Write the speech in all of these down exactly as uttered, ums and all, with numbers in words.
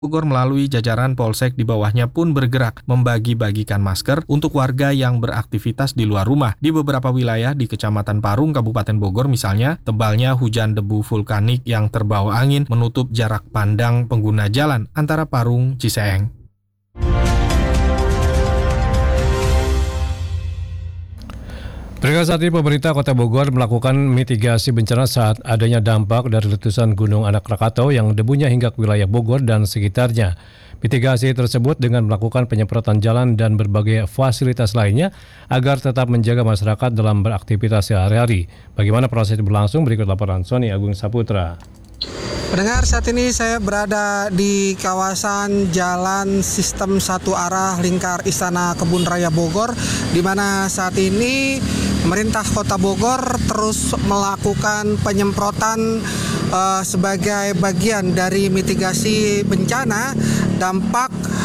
Bogor melalui jajaran Polsek di bawahnya pun bergerak membagi-bagikan masker untuk warga yang beraktivitas di luar rumah. Di beberapa wilayah di Kecamatan Parung, Kabupaten Bogor misalnya, tebalnya hujan debu vulkanik yang terbawa angin menutup jarak pandang pengguna jalan antara Parung, Ciseeng. Berikut saat ini pemerintah Kota Bogor melakukan mitigasi bencana saat adanya dampak dari letusan Gunung Anak Krakatau yang debunya hingga ke wilayah Bogor dan sekitarnya. Mitigasi tersebut dengan melakukan penyemprotan jalan dan berbagai fasilitas lainnya agar tetap menjaga masyarakat dalam beraktivitas sehari-hari. Bagaimana proses berlangsung? Berikut laporan Sony Agung Saputra. Pendengar, saat ini saya berada di kawasan jalan sistem satu arah lingkar Istana Kebun Raya Bogor, di mana saat ini pemerintah Kota Bogor terus melakukan penyemprotan uh, sebagai bagian dari mitigasi bencana dampak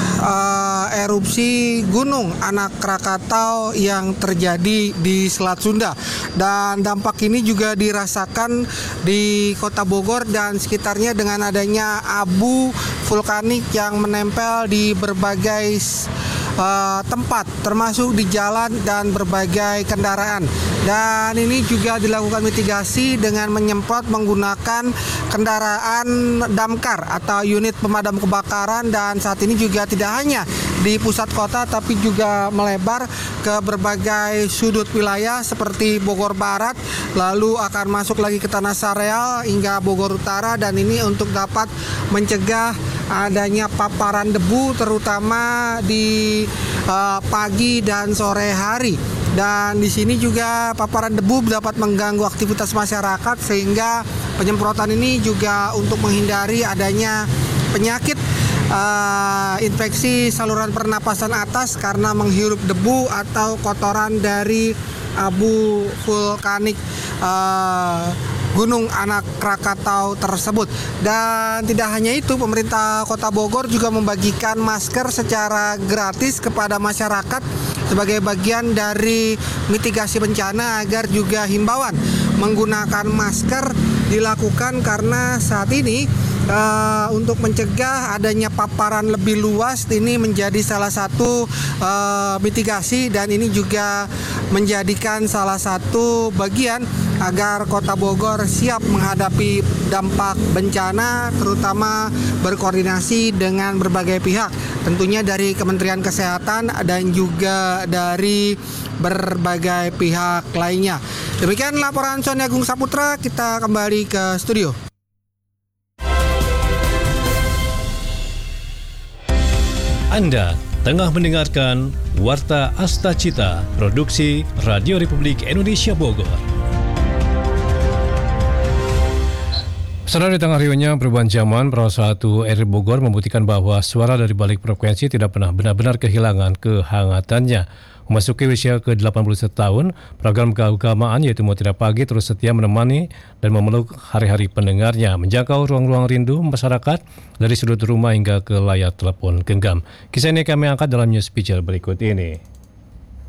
uh, erupsi Gunung Anak Krakatau yang terjadi di Selat Sunda. Dan dampak ini juga dirasakan di Kota Bogor dan sekitarnya dengan adanya abu vulkanik yang menempel di berbagai uh, tempat, termasuk di jalan dan berbagai kendaraan. Dan ini juga dilakukan mitigasi dengan menyemprot menggunakan kendaraan damkar atau unit pemadam kebakaran, dan saat ini juga tidak hanya di pusat kota tapi juga melebar ke berbagai sudut wilayah seperti Bogor Barat, lalu akan masuk lagi ke Tanah Sareal hingga Bogor Utara, dan ini untuk dapat mencegah adanya paparan debu terutama di uh, pagi dan sore hari. Dan di sini juga paparan debu dapat mengganggu aktivitas masyarakat, sehingga penyemprotan ini juga untuk menghindari adanya penyakit uh, infeksi saluran pernapasan atas karena menghirup debu atau kotoran dari abu vulkanik uh, Gunung Anak Krakatau tersebut. Dan tidak hanya itu, pemerintah Kota Bogor juga membagikan masker secara gratis kepada masyarakat sebagai bagian dari mitigasi bencana, agar juga himbauan menggunakan masker dilakukan karena saat ini Uh, untuk mencegah adanya paparan lebih luas ini menjadi salah satu uh, mitigasi, dan ini juga menjadikan salah satu bagian agar Kota Bogor siap menghadapi dampak bencana, terutama berkoordinasi dengan berbagai pihak, tentunya dari Kementerian Kesehatan dan juga dari berbagai pihak lainnya. Demikian laporan Sony Agung Saputra, kita kembali ke studio. Anda tengah mendengarkan Warta Asta Cita, produksi Radio Republik Indonesia Bogor. Saudara, di tengah riuhnya perubahan zaman, Perawat satu R I Bogor membuktikan bahwa suara dari balik frekuensi tidak pernah benar-benar kehilangan kehangatannya. Memasuki usia ke delapan puluh satu tahun, program keagamaan yaitu Mutiara Pagi terus setia menemani dan memeluk hari-hari pendengarnya, menjangkau ruang-ruang rindu masyarakat dari sudut rumah hingga ke layar telepon genggam. Kisah ini kami angkat dalam news special berikut ini.